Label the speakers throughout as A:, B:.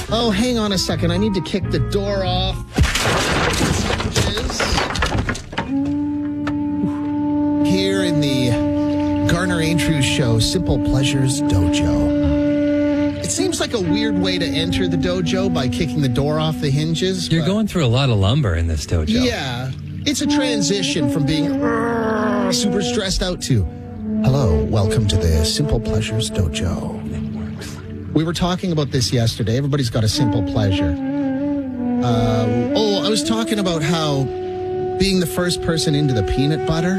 A: Oh, hang on a second. I need to kick the door off. Here in the Garner Andrews Show, Simple Pleasures Dojo. It seems like a weird way to enter the dojo by kicking the door off the hinges.
B: You're going through a lot of lumber in this dojo.
A: Yeah. It's a transition from being super stressed out to, hello, welcome to the Simple Pleasures Dojo. We were talking about this yesterday. Everybody's got a simple pleasure. I was talking about how being the first person into the peanut butter,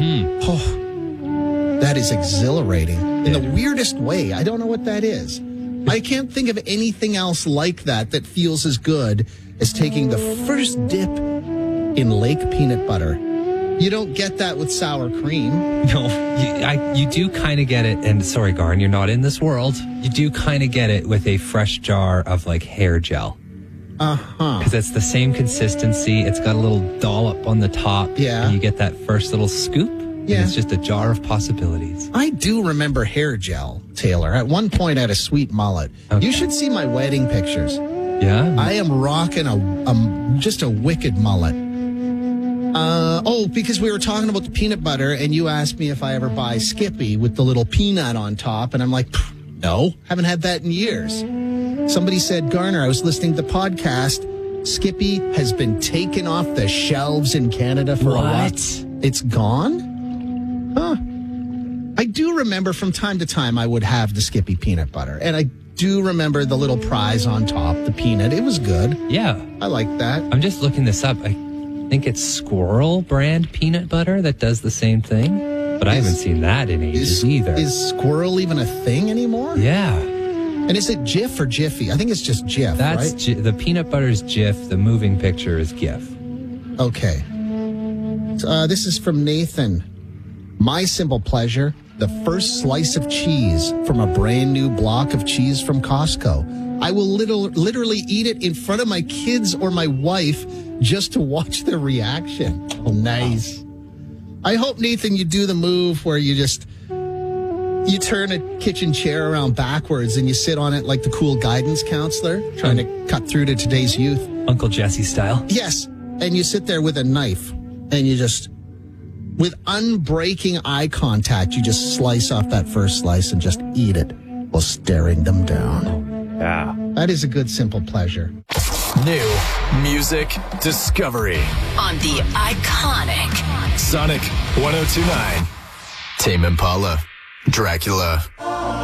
A: that is exhilarating in the weirdest way. I don't know what that is. I can't think of anything else like that feels as good as taking the first dip in Lake peanut butter. You don't get that with sour cream.
B: No, you do kind of get it. And sorry, Garn, you're not in this world. You do kind of get it with a fresh jar of like hair gel. Because it's the same consistency. It's got a little dollop on the top.
A: Yeah.
B: And you get that first little scoop. Yeah. And it's just a jar of possibilities.
A: I do remember hair gel, Taylor. At one point, I had a sweet mullet. Okay. You should see my wedding pictures.
B: Yeah?
A: I am rocking just a wicked mullet. Because we were talking about the peanut butter, and you asked me if I ever buy Skippy with the little peanut on top, and I'm like, no, haven't had that in years. Somebody said, Garner, I was listening to the podcast. Skippy has been taken off the shelves in Canada for a while. It's gone? Huh. I do remember from time to time I would have the Skippy peanut butter, and I do remember the little prize on top, the peanut. It was good.
B: Yeah.
A: I like that.
B: I'm just looking this up. I think it's Squirrel brand peanut butter that does the same thing, but I haven't seen that in ages either.
A: Is Squirrel even a thing anymore?
B: Yeah.
A: And is it Jif or Jiffy? I think it's just Jif,
B: That's
A: right?
B: The peanut butter is Jif. The moving picture is GIF.
A: Okay. This is from Nathan. My simple pleasure, the first slice of cheese from a brand new block of cheese from Costco. I will literally eat it in front of my kids or my wife just to watch their reaction. Oh, nice. I hope, Nathan, you do the move where you turn a kitchen chair around backwards and you sit on it like the cool guidance counselor trying to cut through to today's youth.
B: Uncle Jesse style.
A: Yes. And you sit there with a knife and you just, with unbreaking eye contact, you just slice off that first slice and just eat it while staring them down.
B: Yeah.
A: That is a good, simple pleasure.
C: New music discovery
D: on the iconic
C: Sonic 102.9. Tame Impala, Dracula.